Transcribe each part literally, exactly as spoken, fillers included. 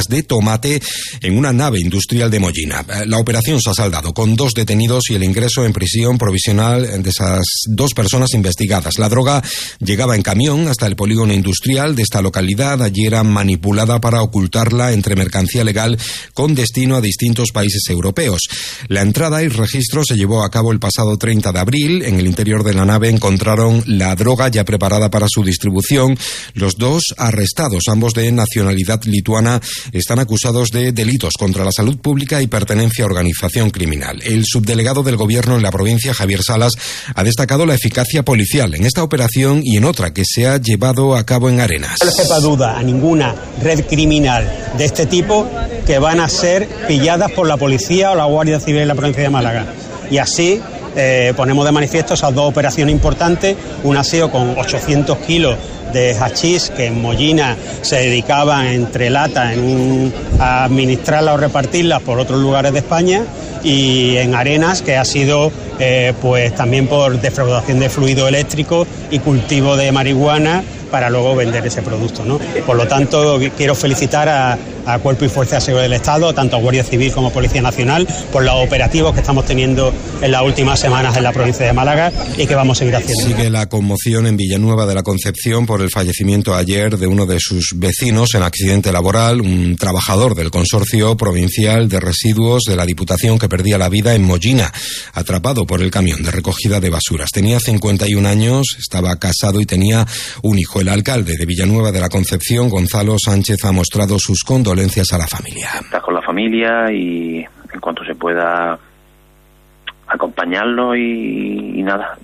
de tomate en una nave industrial de Mollina. La operación se ha saldado con dos detenidos y el ingreso en prisión provisional de esas dos personas investigadas. La droga llegaba en camión hasta el polígono industrial de esta localidad. Allí era manipulada para ocultarla entre mercancía legal con destino a distintos países europeos. La entrada y registro se llevó a cabo el pasado treinta de abril. En el interior de la nave encontraron la droga ya preparada para su distribución. Los dos arrestados, ambos de nacionalidad lituana, están acusados de delitos contra la salud pública y pertenencia a organización criminal. El subdelegado del Gobierno en la provincia, Javier Salas, ha destacado la eficacia policial en esta operación y en otra que se ha llevado a cabo en Arenas. No le quepa duda a ninguna red criminal de este tipo que van a ser pilladas por la policía o la Guardia Civil en la provincia de Málaga. Y así eh, ponemos de manifiesto esas dos operaciones importantes. Una ha sido con ochocientos kilos de hachís que en Mollina se dedicaban entre latas en un, a administrarlas o repartirlas por otros lugares de España, y en Arenas, que ha sido eh, pues también por defraudación de fluido eléctrico y cultivo de marihuana para luego vender ese producto, ¿no? Por lo tanto, quiero felicitar a, a Cuerpo y Fuerza de Seguridad del Estado, tanto a Guardia Civil como Policía Nacional, por los operativos que estamos teniendo en las últimas semanas en la provincia de Málaga y que vamos a seguir haciendo. Sigue la conmoción en Villanueva de la Concepción por el fallecimiento ayer de uno de sus vecinos en accidente laboral, un trabajador del Consorcio Provincial de Residuos de la Diputación que perdía la vida en Mollina, atrapado por el camión de recogida de basuras. Tenía cincuenta y un años, estaba casado y tenía un hijo. El alcalde de Villanueva de la Concepción, Gonzalo Sánchez, ha mostrado sus condolencias a la familia. Estás con la familia y en cuanto se pueda acompañarlo y, y nada,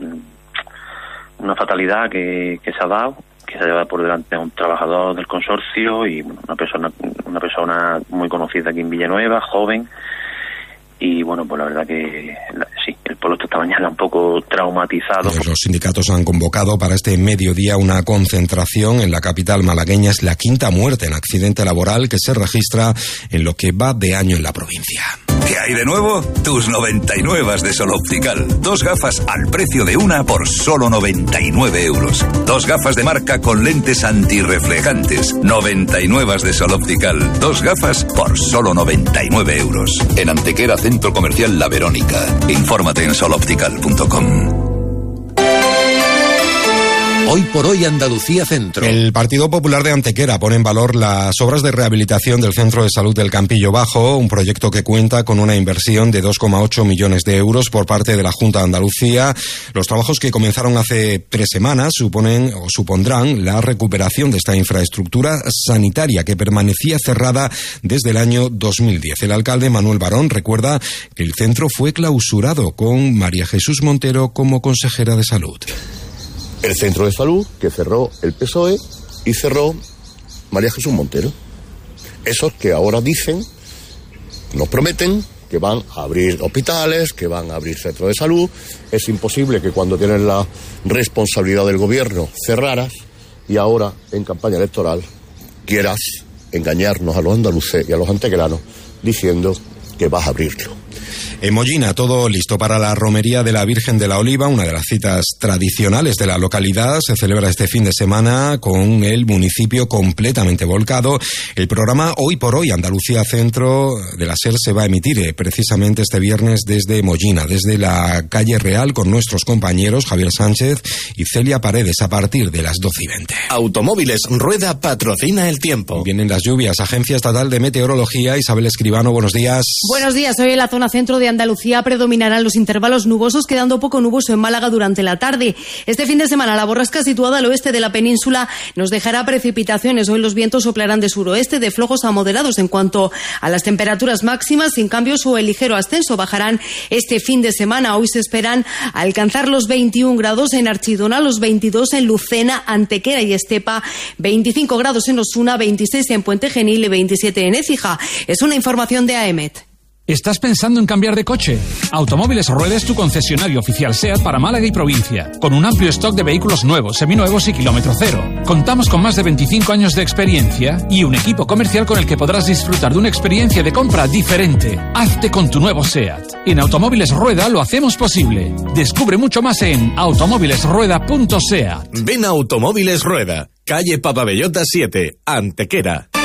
una fatalidad que, que se ha dado, que se ha llevado por delante a un trabajador del consorcio y bueno, una persona, una persona muy conocida aquí en Villanueva, joven. Y bueno, pues la verdad que sí, el pueblo está esta mañana un poco traumatizado. Pues los sindicatos han convocado para este mediodía una concentración en la capital malagueña. Es la quinta muerte en accidente laboral que se registra en lo que va de año en la provincia. ¿Qué hay de nuevo? Tus noventa y nueve de Sol Optical. Dos gafas al precio de una por solo noventa y nueve euros. Dos gafas de marca con lentes antirreflejantes. noventa y nueve de Sol Optical. Dos gafas por solo noventa y nueve euros. En Antequera, Centro Comercial La Verónica. Infórmate en sol optical punto com. Hoy por hoy Andalucía Centro. El Partido Popular de Antequera pone en valor las obras de rehabilitación del Centro de Salud del Campillo Bajo, un proyecto que cuenta con una inversión de dos coma ocho millones de euros por parte de la Junta de Andalucía. Los trabajos que comenzaron hace tres semanas suponen o supondrán la recuperación de esta infraestructura sanitaria que permanecía cerrada desde el año dos mil diez. El alcalde Manuel Barón recuerda que el centro fue clausurado con María Jesús Montero como consejera de Salud. El centro de salud que cerró el P S O E y cerró María Jesús Montero. Esos que ahora dicen, nos prometen que van a abrir hospitales, que van a abrir centros de salud. Es imposible que cuando tienen la responsabilidad del gobierno cerraras y ahora en campaña electoral quieras engañarnos a los andaluces y a los antequeranos diciendo que vas a abrirlo. En Mollina, todo listo para la romería de la Virgen de la Oliva, una de las citas tradicionales de la localidad. Se celebra este fin de semana con el municipio completamente volcado. El programa Hoy por Hoy Andalucía Centro de la SER se va a emitir precisamente este viernes desde Mollina, desde la calle Real, con nuestros compañeros Javier Sánchez y Celia Paredes a partir de las doce y veinte. Automóviles Rueda patrocina el tiempo. Vienen las lluvias. Agencia Estatal de Meteorología, Isabel Escribano, buenos días. Buenos días. Hoy en la zona centro de Andalucía predominarán los intervalos nubosos, quedando poco nuboso en Málaga durante la tarde. Este fin de semana la borrasca situada al oeste de la península nos dejará precipitaciones. Hoy los vientos soplarán de suroeste de flojos a moderados. En cuanto a las temperaturas máximas, sin cambios o el ligero ascenso, bajarán este fin de semana. Hoy se esperan alcanzar los veintiún grados en Archidona, los veintidós en Lucena, Antequera y Estepa, veinticinco grados en Osuna, veintiséis en Puente Genil y veintisiete en Écija. Es una información de A E M E T. ¿Estás pensando en cambiar de coche? Automóviles Rueda es tu concesionario oficial SEAT para Málaga y provincia, con un amplio stock de vehículos nuevos, seminuevos y kilómetro cero. Contamos con más de veinticinco años de experiencia y un equipo comercial con el que podrás disfrutar de una experiencia de compra diferente. Hazte con tu nuevo SEAT. En Automóviles Rueda lo hacemos posible. Descubre mucho más en automóviles rueda punto seat. Ven a Automóviles Rueda, calle Papabellota siete, Antequera.